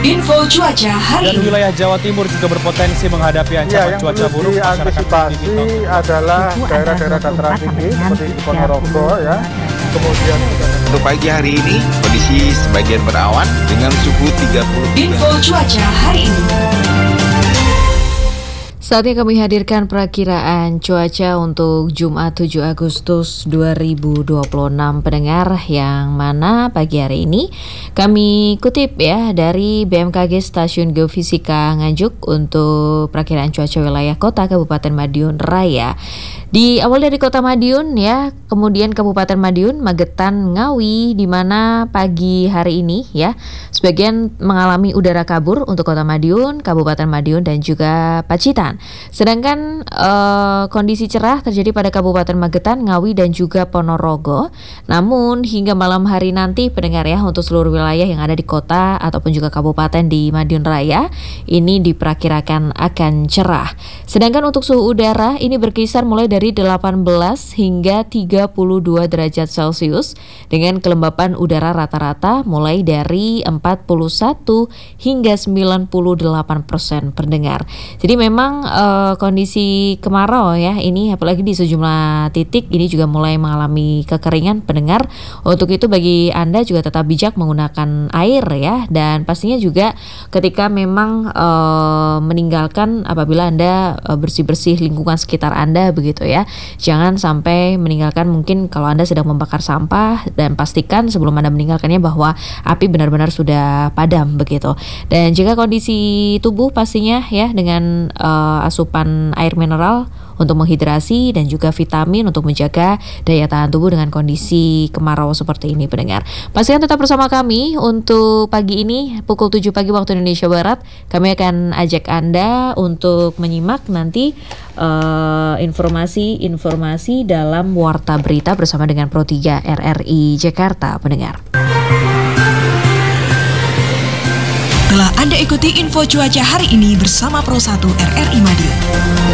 Info cuaca hari Dan ini. wilayah Jawa Timur juga berpotensi menghadapi ancaman cuaca buruk. Yang perlu diantisipasi adalah daerah-daerah dataran tinggi seperti di Ponorogo ya. Kemudian Untuk pagi hari ini, kondisi sebagian berawan dengan suhu 30. Info cuaca hari ini. Saatnya kami hadirkan perakiraan cuaca untuk Jumat 7 Agustus 2026 pendengar, yang mana pagi hari ini kami kutip ya dari BMKG Stasiun Geofisika Nganjuk untuk perakiraan cuaca wilayah kota Kabupaten Madiun Raya. Di awal dari Kota Madiun ya, kemudian Kabupaten Madiun, Magetan, Ngawi, di mana pagi hari ini ya sebagian mengalami udara kabur untuk Kota Madiun, Kabupaten Madiun dan juga Pacitan. Sedangkan kondisi cerah terjadi pada Kabupaten Magetan, Ngawi dan juga Ponorogo. Namun hingga malam hari nanti pendengar ya, untuk seluruh wilayah yang ada di kota ataupun juga kabupaten di Madiun Raya ini diperkirakan akan cerah. Sedangkan untuk suhu udara ini berkisar mulai dari 18 hingga 32 derajat Celcius dengan kelembapan udara rata-rata mulai dari 41 hingga 98% pendengar. Jadi memang kondisi kemarau ya ini, apalagi di sejumlah titik ini juga mulai mengalami kekeringan pendengar. Untuk itu bagi Anda juga tetap bijak menggunakan air ya, dan pastinya juga ketika memang meninggalkan, apabila Anda bersih-bersih lingkungan sekitar Anda begitu ya, jangan sampai meninggalkan, mungkin kalau Anda sedang membakar sampah, dan pastikan sebelum Anda meninggalkannya bahwa api benar-benar sudah padam begitu. Dan jika kondisi tubuh pastinya ya dengan asupan air mineral untuk menghidrasi dan juga vitamin untuk menjaga daya tahan tubuh dengan kondisi kemarau seperti ini pendengar. Pastikan tetap bersama kami untuk pagi ini pukul 7 pagi waktu Indonesia Barat. Kami akan ajak Anda untuk menyimak nanti informasi dalam Warta Berita bersama dengan Pro 3 RRI Jakarta pendengar. Telah Anda ikuti info cuaca hari ini bersama Pro 1 RRI Madiun.